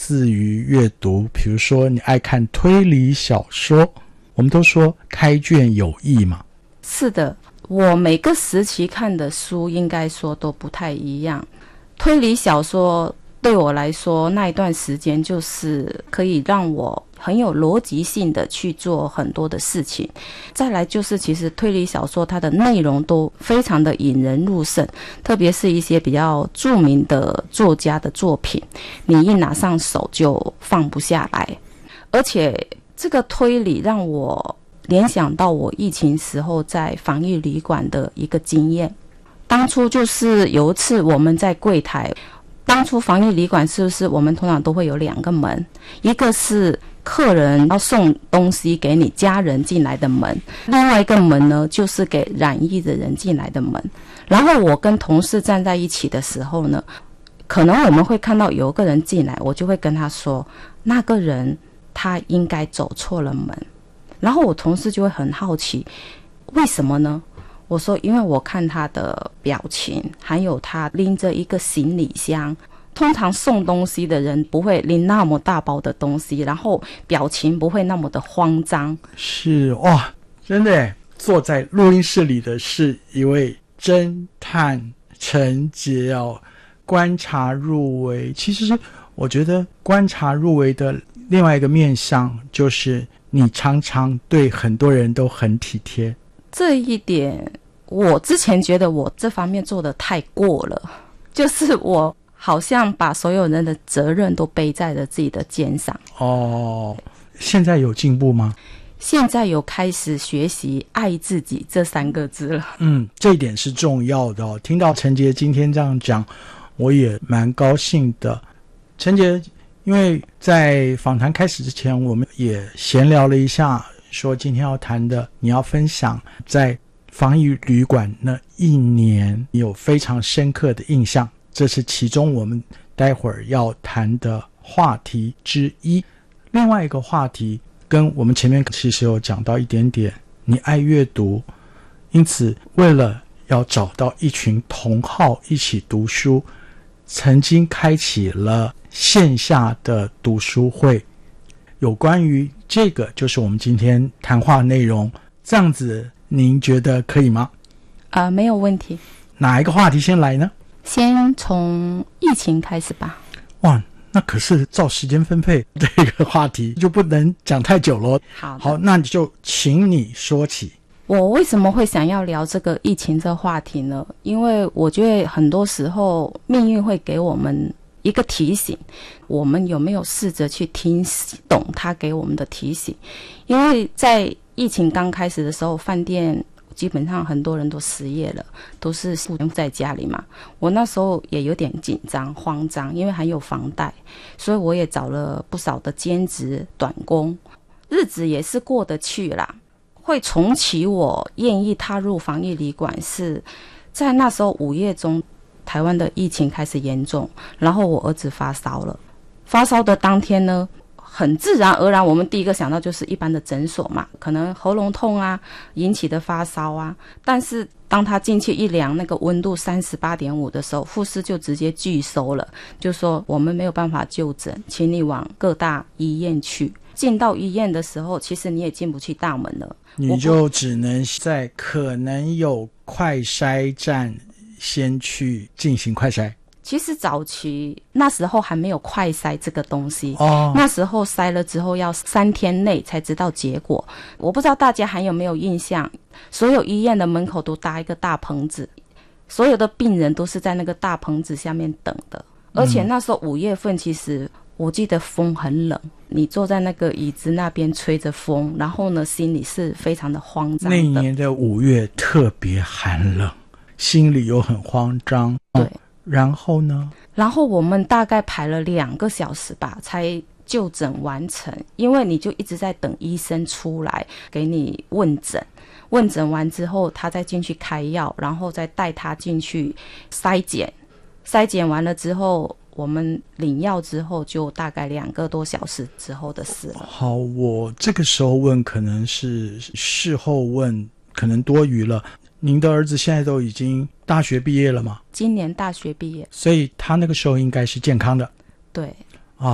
自于阅读，比如说你爱看推理小说，我们都说开卷有益嘛。 是的，我每个时期看的书应该说都不太一样。推理小说对我来说那一段时间就是可以让我很有逻辑性的去做很多的事情。再来就是其实推理小说它的内容都非常的引人入胜，特别是一些比较著名的作家的作品，你一拿上手就放不下来。而且这个推理让我联想到我疫情时候在防疫旅馆的一个经验。当初就是有一次我们在柜台，当初防疫旅馆是不是我们通常都会有2个门，一个是客人要送东西给你家人进来的门，另外一个门呢就是给染疫的人进来的门。然后我跟同事站在一起的时候呢，可能我们会看到有一个人进来，我就会跟他说那个人他应该走错了门。然后我同事就会很好奇，为什么呢？我说因为我看他的表情，还有他拎着一个行李箱，通常送东西的人不会拎那么大包的东西，然后表情不会那么的慌张。 是哇，真的耶，坐在录音室里的是一位侦探陈杰哦，观察入微。其实我觉得观察入微的另外一个面向就是你常常对很多人都很体贴。 这一点我之前觉得我这方面做得太过了，就是我好像把所有人的责任都背在了自己的肩上。 哦，现在有进步吗？ 现在有开始学习爱自己这3个字了。 这一点是重要的哦。听到陈杰今天这样讲，我也蛮高兴的。陈杰，因为在访谈开始之前，我们也闲聊了一下，说今天要谈的，你要分享在防疫旅馆那1年你有非常深刻的印象，这是其中我们待会儿要谈的话题之一。另外一个话题跟我们前面其实有讲到一点点，你爱阅读，因此为了要找到一群同好一起读书，曾经开启了线下的读书会。有关于这个就是我们今天谈话内容，这样子您觉得可以吗？ 没有问题。 哪一个话题先来呢？ 先从疫情开始吧。 哇，那可是照时间分配，这个话题就不能讲太久了。好，那你就请你说起。 我为什么会想要聊这个疫情这话题呢？因为我觉得很多时候命运会给我们一个提醒，我们有没有试着去听懂他给我们的提醒。因为在疫情刚开始的时候，饭店基本上很多人都失业了，都是在家里嘛。我那时候也有点紧张慌张，因为还有房贷，所以我也找了不少的兼职短工，日子也是过得去啦。会重启我愿意踏入防疫旅馆是在那时候5月中，台湾的疫情开始严重，然后我儿子发烧了。发烧的当天呢，很自然而然我们第一个想到就是一般的诊所嘛，可能喉咙痛啊引起的发烧啊。但是当他进去一量那个温度 38.5 的时候，护士就直接拒收了，就说我们没有办法就诊，请你往各大医院去。进到医院的时候，其实你也进不去大门了， 你就只能在可能有快筛站先去进行快筛。 其实早期那时候还没有快筛这个东西，那时候筛了之后要3天内才知道结果。我不知道大家还有没有印象，所有医院的门口都搭一个大棚子，所有的病人都是在那个大棚子下面等的。而且那时候5月份，其实我记得风很冷，你坐在那个椅子那边吹着风，然后呢心里是非常的慌张的。 那一年的5月特别寒冷，心里又很慌张。 对。 然后呢？ 然后我们大概排了2个小时吧，才就诊完成。因为你就一直在等医生出来给你问诊，问诊完之后他再进去开药，然后再带他进去筛检。筛检完了之后，我们领药之后就大概2个多小时之后的事了。 好，我这个时候问可能是事后问，可能多余了。您的儿子现在都已经大学毕业了吗？ 今年大学毕业， 所以他那个时候应该是健康的。 对啊，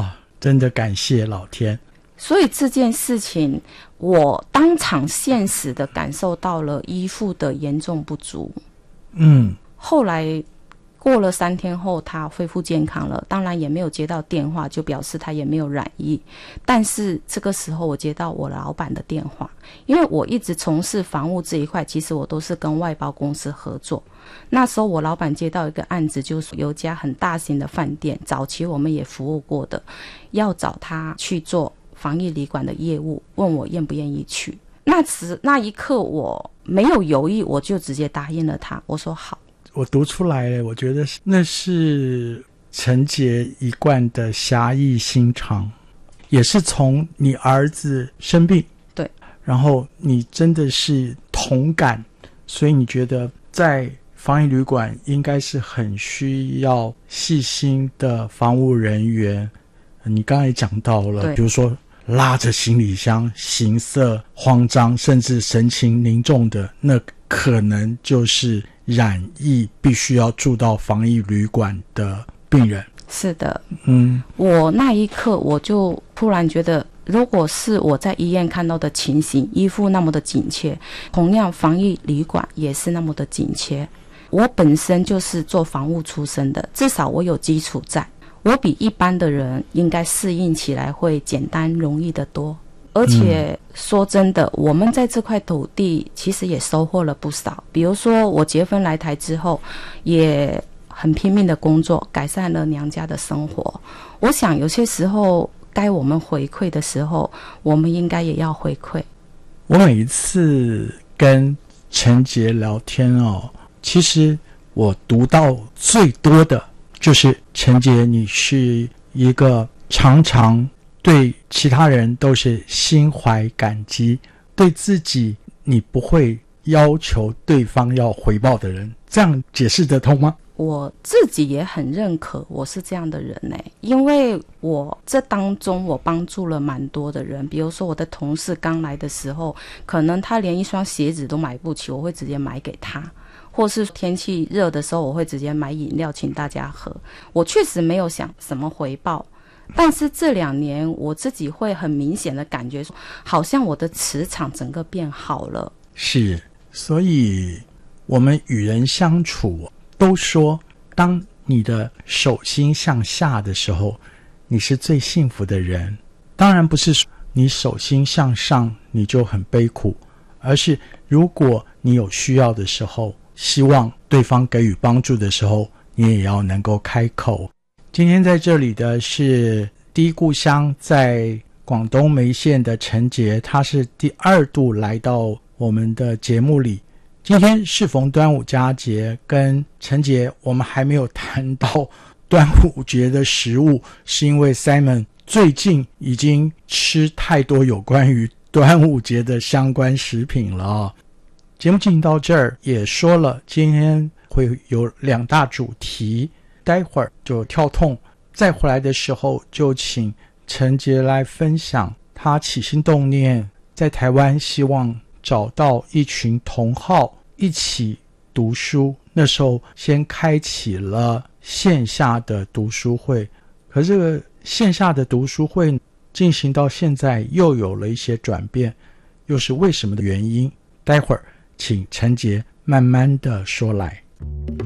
真的感谢老天。 所以这件事情我当场现实的感受到了依附的严重不足。后来过了3天后他恢复健康了，当然也没有接到电话，就表示他也没有染疫。但是这个时候我接到我老板的电话，因为我一直从事房屋这一块，其实我都是跟外包公司合作。那时候我老板接到一个案子，就是有一家很大型的饭店，早期我们也服务过的，要找他去做防疫旅馆的业务，问我愿不愿意去。那一刻我没有犹豫，我就直接答应了他，我说好。 我读出来了，我觉得那是陈杰一贯的侠义心肠，也是从你儿子生病， 对， 然后你真的是同感，所以你觉得在防疫旅馆应该是很需要细心的防务人员。你刚才讲到了，比如说拉着行李箱行色慌张甚至神情凝重的，那可能就是染疫必须要住到防疫旅馆的病人。 是的，我那一刻我就突然觉得，如果是我在医院看到的情形，医护那么的紧缺，同样防疫旅馆也是那么的紧缺。我本身就是做房务出身的，至少我有基础在，我比一般的人应该适应起来会简单容易得多。而且说真的，我们在这块土地其实也收获了不少。比如说我结婚来台之后，也很拼命的工作，改善了娘家的生活。我想有些时候该我们回馈的时候，我们应该也要回馈。 我每一次跟陈杰聊天其实我读到最多的就是陈杰，你是一个常常对其他人都是心怀感激，对自己你不会要求对方要回报的人，这样解释得通吗？ 我自己也很认可我是这样的人因为我这当中我帮助了蛮多的人。比如说我的同事刚来的时候，可能他连一双鞋子都买不起，我会直接买给他，或是天气热的时候我会直接买饮料请大家喝。我确实没有想什么回报，但是这2年我自己会很明显的感觉说，好像我的磁场整个变好了。 是，所以我们与人相处都说，当你的手心向下的时候，你是最幸福的人。当然不是说你手心向上你就很悲苦，而是如果你有需要的时候，希望对方给予帮助的时候，你也要能够开口。今天在这里的是第一故乡在广东梅县的陈杰，他是第2度来到我们的节目里。今天适逢端午佳节，跟陈杰我们还没有谈到端午节的食物，是因为 Simon 最近已经吃太多有关于端午节的相关食品了节目进行到这儿也说了，今天会有2大主题，待会儿就跳痛，再回来的时候就请陈杰来分享他起心动念，在台湾希望找到一群同好一起读书。那时候先开启了线下的读书会，可这个线下的读书会进行到现在又有了一些转变，又是为什么的原因？待会儿请陈杰慢慢的说来。